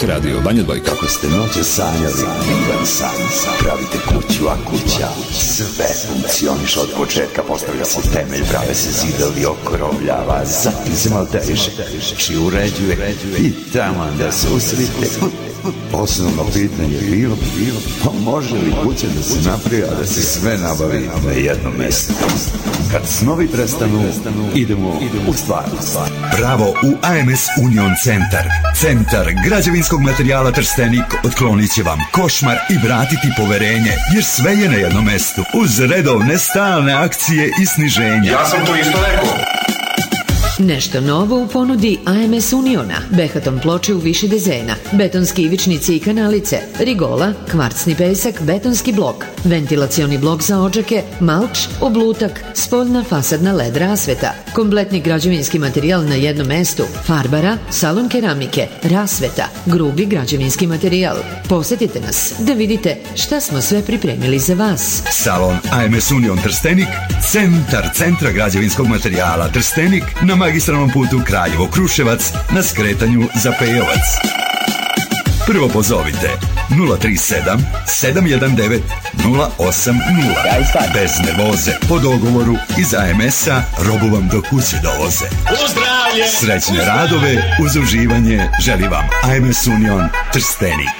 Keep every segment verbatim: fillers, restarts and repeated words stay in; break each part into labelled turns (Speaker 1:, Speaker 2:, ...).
Speaker 1: Radio Banja Dvojka.
Speaker 2: Kako ste noće sanjali, divan san, pravite kuću, a kuća sve funkcioniše od početka, postavlja se temelj, prave se zidovi, okrovljava, zatim se malteriše, či uređuje i taman da se usrite. Osnovno pitanje je bilo, bilo, pa može li kuća da se napravi, a da se sve nabavi na jednom mjestu? Kad snovi prestanu, idemo u stvarnost.
Speaker 3: Bravo u A M S Union Centar. Centar građevinskog materijala Trstenik otklonit će vam košmar i vratiti poverenje, jer sve je na jednom mestu, uz redovne stalne akcije i sniženja.
Speaker 4: Ja sam to isto rekao.
Speaker 5: Nešto novo u ponudi A M S Uniona, Behaton ploče u više dezena, betonski ivičnici i kanalice, rigola, kvarcni pesak, betonski blok, ventilacioni blok za odžake, malč, oblutak, spoljna fasadna led rasveta, kompletni građevinski materijal na jednom mestu, farbara, salon keramike, rasveta, grubi građevinski materijal. Posjetite nas da vidite šta smo sve pripremili za vas.
Speaker 3: Salon A M S Union Trstenik, centar centra građevinskog materijala Trstenik na magistralnom putu Kraljevo-Kruševac na skretanju za Pejovac. Prvo pozovite nula tri sedam sedam jedan devet nula osam nula. Bez nervoze, po dogovoru iz A M S-a robu vam do kuće dovoze. Uzdravlje! Srećne radove uz uživanje želi vam A M S Union Trstenik.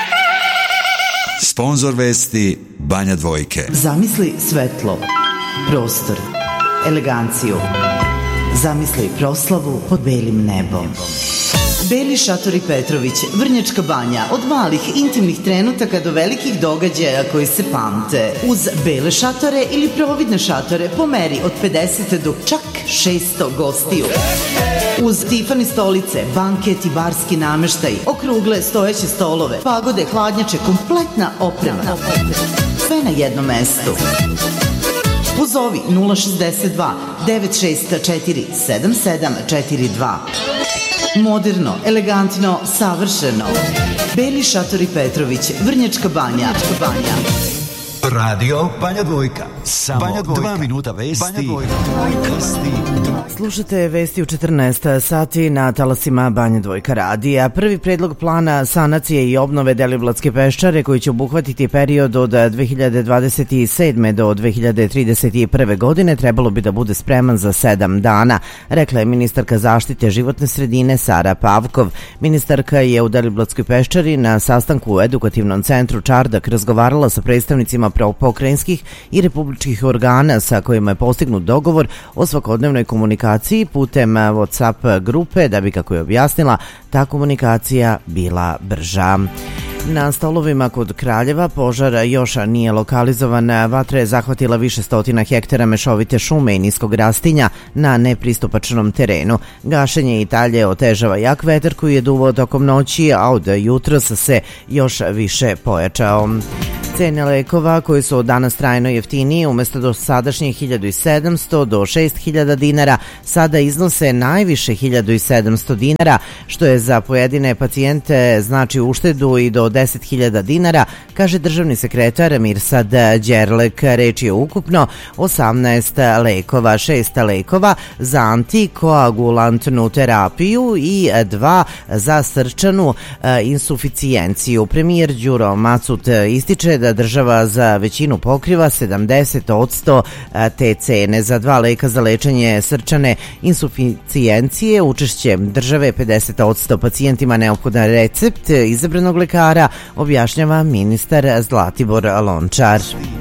Speaker 6: Sponzor vesti Banja Dvojke.
Speaker 7: Zamisli svetlo, prostor, eleganciju. Zamisli proslavu pod belim nebom. Beli šatori Petrović, Vrnjačka Banja, od malih intimnih trenutaka do velikih događaja koji se pamte. Uz bele šatore ili providne šatore po meri od pedeset do čak šesto gostiju. Uz Tiffany stolice, banket i barski nameštaj, okrugle stojeće stolove, pagode, hladnjače, kompletna oprema. Sve na jednom mestu. Pozovi nula šezdeset dva devet šest četiri sedam sedam četiri dva. Moderno, elegantno, savršeno. Beli šatori Petrović, Vrnjačka Banja.
Speaker 3: Radio Banja Dvojka. Samo
Speaker 6: Banja Dvojka.
Speaker 3: dva minuta vesti.
Speaker 6: Banja Dvojka.
Speaker 7: Slušate vesti u četrnaest sati na talasima Banja Dvojka radija. Prvi predlog plana sanacije i obnove Deliblatske peščare koji će obuhvatiti period od dve hiljade dvadeset sedme do dve hiljade trideset prve godine trebalo bi da bude spreman za sedam dana, rekla je ministarka zaštite životne sredine Sara Pavkov. Ministarka je u Deliblatskoj peščari na sastanku u edukativnom centru Čardak razgovarala sa predstavnicima pokrajinskih i republičkih organa sa kojima je postignut dogovor o svakodnevnoj komunikaciji putem WhatsApp grupe da bi, kako je objasnila, ta komunikacija bila brža. Na stolovima kod Kraljeva požar još nije lokalizovan. Vatra je zahvatila više stotina hektara mešovite šume i niskog rastinja na nepristupačnom terenu. Gašenje i dalje otežava jak vetar koji je duvao tokom noći, a od jutros se još više pojačao. Cene lekova koji su od danas trajno jeftiniji umesto do sadašnjih hiljadu sedamsto do šest hiljada dinara sada iznose najviše hiljadu sedamsto dinara, što je za pojedine pacijente znači uštedu i do deset hiljada dinara, kaže državni sekretar Mirsad Đerlek. Reč je ukupno osamnaest lekova, šest lekova za antikoagulantnu terapiju i dva za srčanu insuficijenciju. Premijer Đuro Macut ističe da država za većinu pokriva sedamdeset posto te cene. Za dva leka za lečenje srčane insuficijencije učešće države pedeset posto. Pacijentima neophodan recept izabranog lekara, objašnjava ministar Zlatibor Lončar.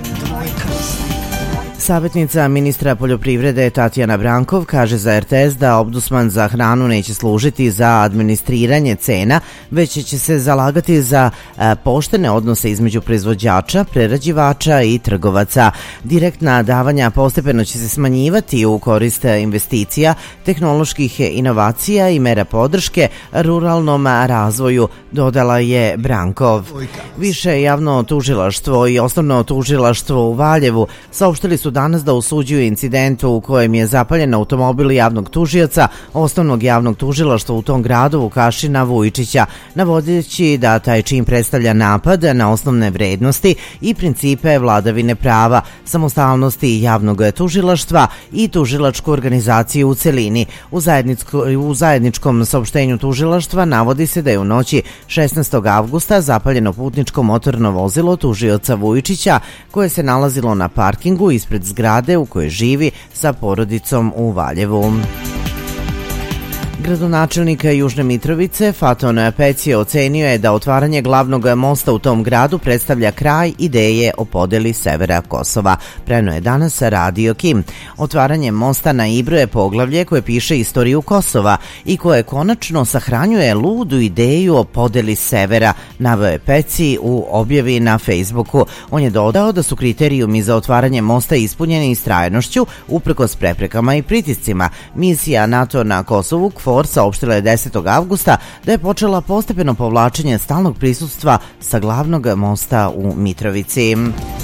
Speaker 7: Savjetnica ministra poljoprivrede Tatjana Brankov kaže za R T S da Ombudsman za hranu neće služiti za administriranje cena, već će se zalagati za poštene odnose između proizvođača, prerađivača i trgovaca. Direktna davanja postepeno će se smanjivati u korist investicija, tehnoloških inovacija i mera podrške ruralnom razvoju, dodala je Brankov. Više javno tužilaštvo i osnovno tužilaštvo u Valjevu saopštili su danas da osuđuju incident u kojem je zapaljen automobil javnog tužioca osnovnog javnog tužilaštva u tom gradu Vukašina Vujičića, navodeći da taj čin predstavlja napad na osnovne vrednosti i principe vladavine prava, samostalnosti javnog tužilaštva i tužilačku organizaciju u celini. U, u zajedničkom saopštenju tužilaštva navodi se da je u noći šesnaestog avgusta zapaljeno putničko motorno vozilo tužioca Vujičića koje se nalazilo na parkingu ispred zgrade u kojoj živi sa porodicom u Valjevu. Gradonačelnik Južne Mitrovice Faton Peci ocenio je da otvaranje glavnog mosta u tom gradu predstavlja kraj ideje o podeli severa Kosova. Preneo je danas Radio Kim. Otvaranje mosta na Ibru je poglavlje koje piše istoriju Kosova i koje konačno sahranjuje ludu ideju o podeli severa, naveo je Peci u objavi na Facebooku. On je dodao da su kriterijumi za otvaranje mosta ispunjeni istrajnošću uprkos preprekama i pritiscima. Misija NATO na Kosovu saopštila je desetog avgusta da je počela postepeno povlačenje stalnog prisustva sa glavnog mosta u Mitrovici.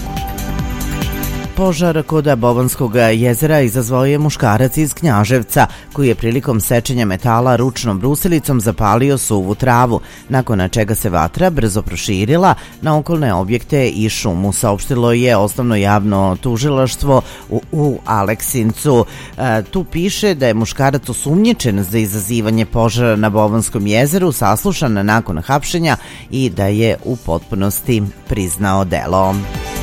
Speaker 7: Požar kod Bobanskog jezera izazvao je muškarac iz Knjaževca koji je prilikom sečenja metala ručnom brusilicom zapalio suvu travu, nakon čega se vatra brzo proširila na okolne objekte i šumu, saopštilo je osnovno javno tužilaštvo u, u Aleksincu. E, tu piše da je muškarac osumnjičen za izazivanje požara na Bobanskom jezeru, saslušan nakon hapšenja i da je u potpunosti priznao delo.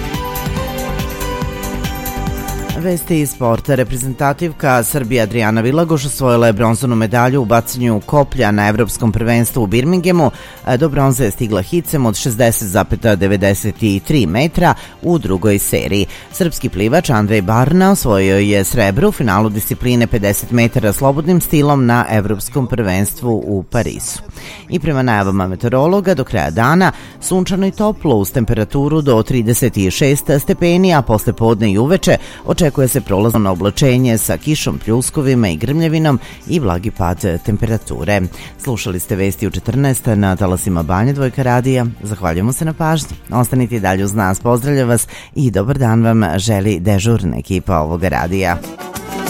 Speaker 7: Vesti iz sporta. Reprezentativka Srbije Adriana Vilagoš osvojila je bronzanu medalju u bacanju koplja na evropskom prvenstvu u Birminghamu. Do bronze je stigla hicem od šezdeset zarez devedeset tri metra u drugoj seriji. Srpski plivač Andrej Barna osvojio je srebro u finalu discipline pedeset metara slobodnim stilom na evropskom prvenstvu u Parisu. I prema najavama meteorologa do kraja dana sunčano i toplo uz temperaturu do trideset šest stepeni, a posle podne i uveče očekuje se prolazno oblačenje sa kišom, pljuskovima i grmljavinom i blagi pad temperature. Slušali ste vesti u četrnaest na talasima Banja Dvojka radija. Zahvaljujemo se na pažnji. Ostanite i dalje uz nas. Pozdravlja vas i dobar dan vam želi dežurna ekipa ovoga radija.